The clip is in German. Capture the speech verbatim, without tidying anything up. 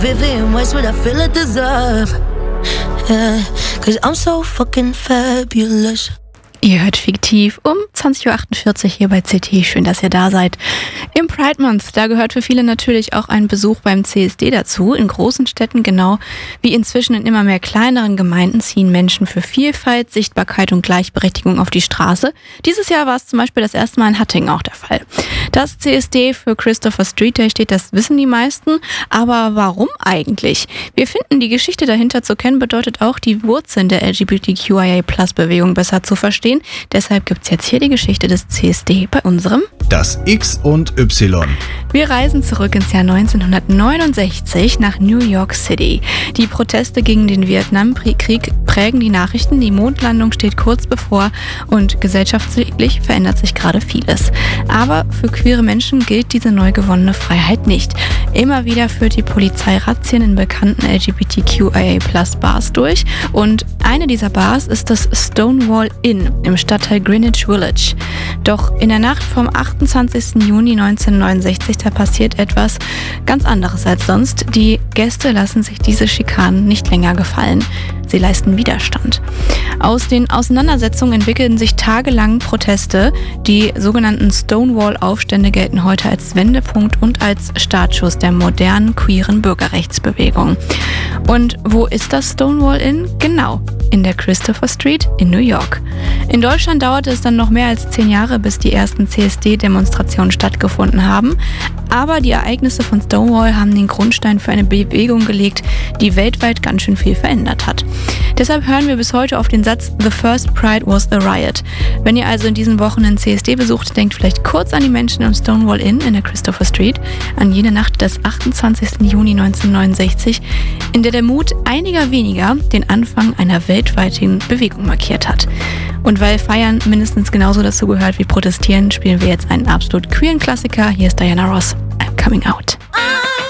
Vivian Westwood, I feel I deserve. Yeah, cause I'm so fucking fabulous. Ihr hört Fiktiv um zwanzig Uhr achtundvierzig hier bei C T. Schön, dass ihr da seid. Im Pride Month, da gehört für viele natürlich auch ein Besuch beim C S D dazu. In großen Städten genau wie inzwischen in immer mehr kleineren Gemeinden ziehen Menschen für Vielfalt, Sichtbarkeit und Gleichberechtigung auf die Straße. Dieses Jahr war es zum Beispiel das erste Mal in Hattingen auch der Fall. Dass C S D für Christopher Street Day steht, das wissen die meisten. Aber warum eigentlich? Wir finden, die Geschichte dahinter zu kennen, bedeutet auch, die Wurzeln der L G B T Q I A Plus Bewegung besser zu verstehen. Deshalb gibt es jetzt hier die Geschichte des C S D bei unserem Das X und Y. Wir reisen zurück ins Jahr neunzehnhundertneunundsechzig nach New York City. Die Proteste gegen den Vietnamkrieg prägen die Nachrichten, die Mondlandung steht kurz bevor und gesellschaftlich verändert sich gerade vieles. Aber für queere Menschen gilt diese neu gewonnene Freiheit nicht. Immer wieder führt die Polizei Razzien in bekannten L G B T Q I A Plus Bars durch und eine dieser Bars ist das Stonewall Inn im Stadtteil Greenwich Village. Doch in der Nacht vom achtundzwanzigsten Juni neunzehnhundertneunundsechzig, da passiert etwas ganz anderes als sonst. Die Gäste lassen sich diese Schikanen nicht länger gefallen. Sie leisten Widerstand. Aus den Auseinandersetzungen entwickelten sich tagelang Proteste. Die sogenannten Stonewall-Aufstände gelten heute als Wendepunkt und als Startschuss der modernen queeren Bürgerrechtsbewegung. Und wo ist das Stonewall Inn? Genau, in der Christopher Street in New York. In Deutschland dauerte es dann noch mehr als zehn Jahre, bis die ersten C S D-Demonstrationen stattgefunden haben. Aber die Ereignisse von Stonewall haben den Grundstein für eine Bewegung gelegt, die weltweit ganz schön viel verändert hat. Deshalb hören wir bis heute auf den Satz "The first Pride was a riot". Wenn ihr also in diesen Wochen einen C S D besucht, denkt vielleicht kurz an die Menschen im Stonewall Inn in der Christopher Street, an jene Nacht des achtundzwanzigsten Juni neunzehnhundertneunundsechzig, in der der Mut einiger weniger den Anfang einer weltweiten Bewegung markiert hat. Und weil Feiern mindestens genauso dazu gehört wie Protestieren, spielen wir jetzt einen absolut queeren Klassiker. Hier ist Diana Ross, I'm Coming Out.